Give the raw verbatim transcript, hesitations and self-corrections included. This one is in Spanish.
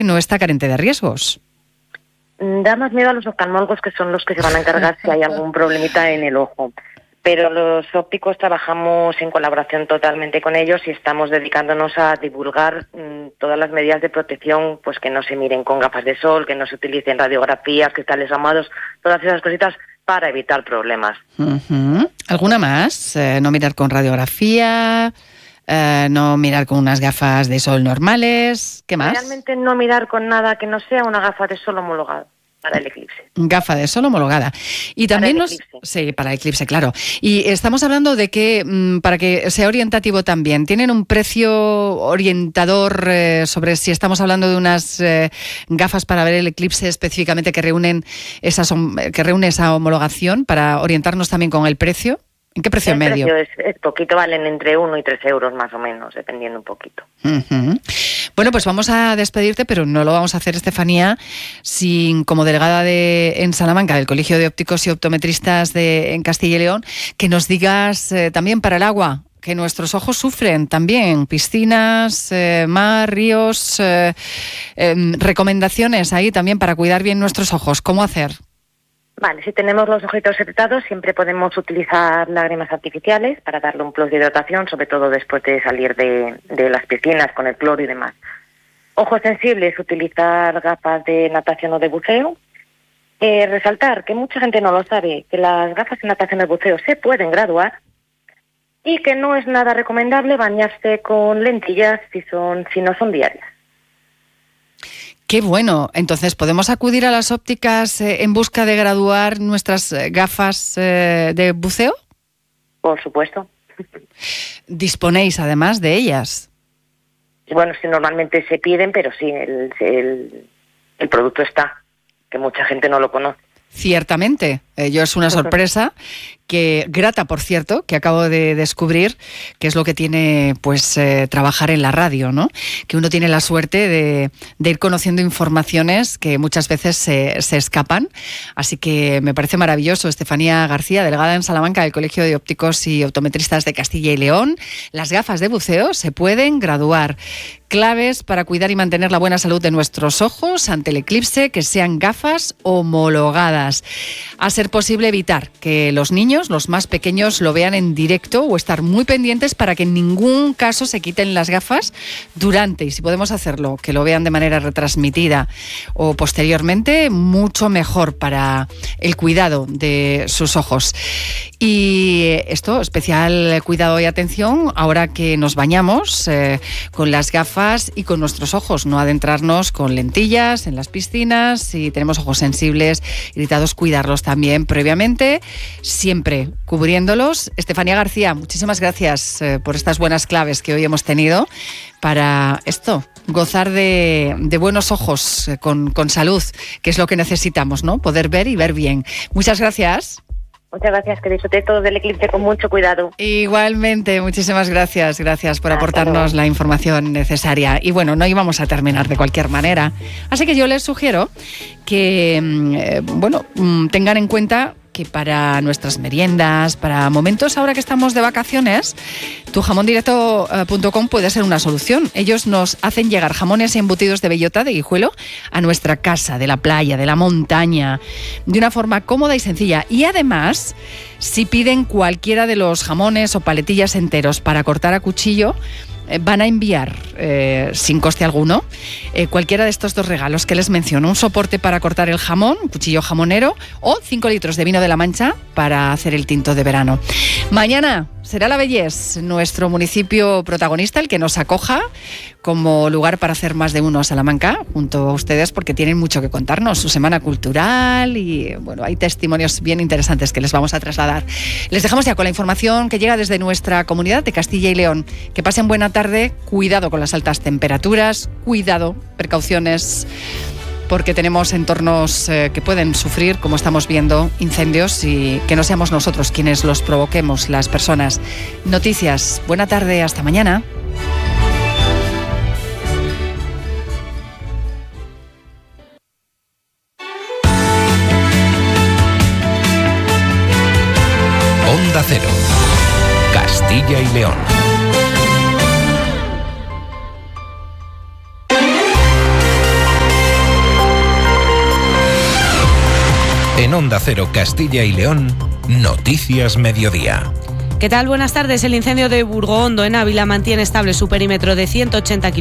no está carente de riesgos. Da más miedo a los oftalmólogos, que son los que se van a encargar si hay algún problemita en el ojo. Pero los ópticos trabajamos en colaboración totalmente con ellos y estamos dedicándonos a divulgar mmm, todas las medidas de protección, pues que no se miren con gafas de sol, que no se utilicen radiografías, cristales ahumados, todas esas cositas para evitar problemas. Uh-huh. ¿Alguna más? Eh, no mirar con radiografía, eh, no mirar con unas gafas de sol normales, ¿qué más? Realmente no mirar con nada que no sea una gafa de sol homologada. Para el eclipse. Gafa de sol homologada. Y también para el nos... eclipse. Sí, para el eclipse, claro. Y estamos hablando de que, mmm, para que sea orientativo también, ¿tienen un precio orientador eh, sobre si estamos hablando de unas eh, gafas para ver el eclipse específicamente que reúnen esas, que reúne esa homologación para orientarnos también con el precio? ¿En qué precio el medio? Precio es, es poquito, valen entre uno y tres euros más o menos, dependiendo un poquito. Uh-huh. Bueno, pues vamos a despedirte, pero no lo vamos a hacer, Estefanía, sin, como delegada de en Salamanca del Colegio de Ópticos y Optometristas de en Castilla y León, que nos digas eh, también para el agua, que nuestros ojos sufren también, piscinas, eh, mar, ríos, eh, eh, recomendaciones ahí también para cuidar bien nuestros ojos. ¿Cómo hacer? Vale, si tenemos los ojitos irritados, siempre podemos utilizar lágrimas artificiales para darle un plus de hidratación, sobre todo después de salir de, de las piscinas con el cloro y demás. Ojos sensibles, utilizar gafas de natación o de buceo. Eh, resaltar que mucha gente no lo sabe, que las gafas de natación o de buceo se pueden graduar y que no es nada recomendable bañarse con lentillas si, son, si no son diarias. Qué bueno. Entonces, ¿podemos acudir a las ópticas eh, en busca de graduar nuestras eh, gafas eh, de buceo? Por supuesto. ¿Disponéis además de ellas? Bueno, sí, normalmente se piden, pero sí, el, el, el producto está, que mucha gente no lo conoce. Ciertamente. Eh, yo es una sorpresa que grata, por cierto, que acabo de descubrir, que es lo que tiene pues eh, trabajar en la radio, ¿no? Que uno tiene la suerte de, de ir conociendo informaciones que muchas veces se, se escapan. Así que me parece maravilloso. Estefanía García, delegada en Salamanca del Colegio de Ópticos y Optometristas de Castilla y León. Las gafas de buceo se pueden graduar. Claves para cuidar y mantener la buena salud de nuestros ojos ante el eclipse, que sean gafas homologadas. A ser posible evitar que los niños, los más pequeños, lo vean en directo o estar muy pendientes para que en ningún caso se quiten las gafas durante, y si podemos hacerlo, que lo vean de manera retransmitida o posteriormente, mucho mejor para el cuidado de sus ojos. Y esto, especial cuidado y atención ahora que nos bañamos eh, con las gafas y con nuestros ojos, no adentrarnos con lentillas en las piscinas. Si tenemos ojos sensibles, irritados, cuidarlos también previamente, siempre cubriéndolos. Estefanía García, muchísimas gracias eh, por estas buenas claves que hoy hemos tenido para esto, gozar de, de buenos ojos eh, con, con salud, que es lo que necesitamos, ¿no? Poder ver y ver bien. Muchas gracias. Muchas gracias, que disfruté todo del eclipse con mucho cuidado. Igualmente, muchísimas gracias. Gracias por aportarnos la información necesaria. Y bueno, no íbamos a terminar de cualquier manera. Así que yo les sugiero que, eh, bueno, tengan en cuenta que para nuestras meriendas, para momentos ahora que estamos de vacaciones, tu jamón directo punto com puede ser una solución. Ellos nos hacen llegar jamones y embutidos de bellota, de Guijuelo, a nuestra casa, de la playa, de la montaña, de una forma cómoda y sencilla. Y además, si piden cualquiera de los jamones o paletillas enteros para cortar a cuchillo, van a enviar, eh, sin coste alguno, eh, cualquiera de estos dos regalos que les menciono. Un soporte para cortar el jamón, un cuchillo jamonero, o cinco litros de vino de la Mancha para hacer el tinto de verano. Mañana será La Vellés, nuestro municipio protagonista, el que nos acoja como lugar para hacer más de uno a Salamanca, junto a ustedes, porque tienen mucho que contarnos, su semana cultural y, bueno, hay testimonios bien interesantes que les vamos a trasladar. Les dejamos ya con la información que llega desde nuestra comunidad de Castilla y León. Que pasen buena tarde, cuidado con las altas temperaturas, cuidado, precauciones, porque tenemos entornos eh, que pueden sufrir, como estamos viendo, incendios, y que no seamos nosotros quienes los provoquemos, las personas. Noticias, buena tarde, hasta mañana. Onda Cero, Castilla y León. En Onda Cero Castilla y León, Noticias Mediodía. ¿Qué tal? Buenas tardes. El incendio de Burgoondo en Ávila mantiene estable su perímetro de ciento ochenta kilómetros.